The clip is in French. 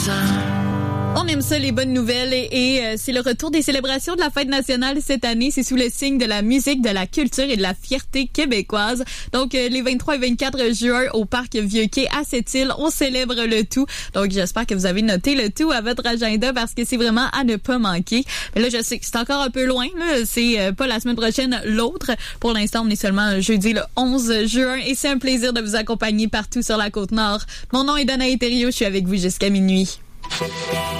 On aime ça, les bonnes nouvelles, et c'est le retour des célébrations de la fête nationale cette année. C'est sous le signe de la musique, de la culture et de la fierté québécoise. Donc, les 23 et 24 juin au parc Vieux-Quai à Sept-Îles, on célèbre le tout. Donc, j'espère que vous avez noté le tout à votre agenda parce que c'est vraiment à ne pas manquer. Mais là, je sais que c'est encore un peu loin, là. C'est pas la semaine prochaine, l'autre. Pour l'instant, on est seulement jeudi le 11 juin et c'est un plaisir de vous accompagner partout sur la Côte-Nord. Mon nom est Danae Thériault, je suis avec vous jusqu'à minuit.